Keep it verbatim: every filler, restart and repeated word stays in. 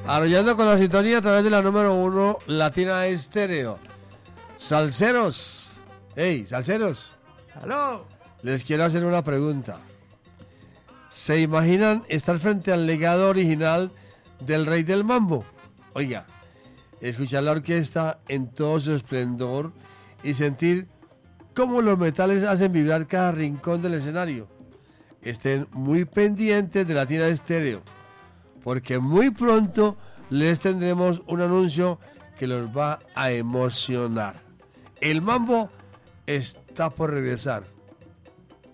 Arrollando con la sintonía a través de la número uno Latina Estéreo. Salseros. Hey, salseros. ¡Aló! Les quiero hacer una pregunta. ¿Se imaginan estar frente al legado original del rey del mambo? Oiga, escuchar la orquesta en todo su esplendor y sentir cómo los metales hacen vibrar cada rincón del escenario. Estén muy pendientes de Latina Estéreo, porque muy pronto les tendremos un anuncio que los va a emocionar. El mambo está por regresar.